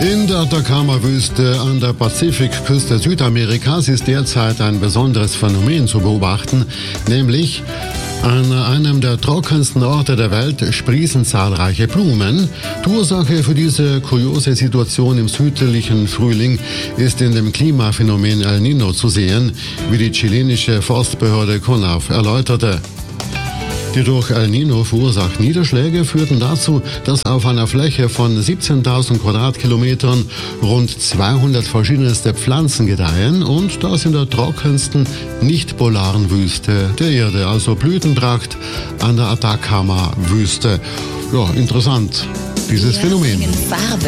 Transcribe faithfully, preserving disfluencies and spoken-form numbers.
In der Atacama-Wüste an der Pazifikküste Südamerikas ist derzeit ein besonderes Phänomen zu beobachten, nämlich an einem der trockensten Orte der Welt sprießen zahlreiche Blumen. Die Ursache für diese kuriose Situation im südlichen Frühling ist in dem Klimaphänomen El Niño zu sehen, wie die chilenische Forstbehörde CONAF erläuterte. Die durch El Niño verursachten Niederschläge führten dazu, dass auf einer Fläche von siebzehntausend Quadratkilometern rund zweihundert verschiedenste Pflanzen gedeihen und das in der trockensten nicht-polaren Wüste der Erde, also Blütenpracht an der Atacama-Wüste. Ja, interessant, dieses Phänomen.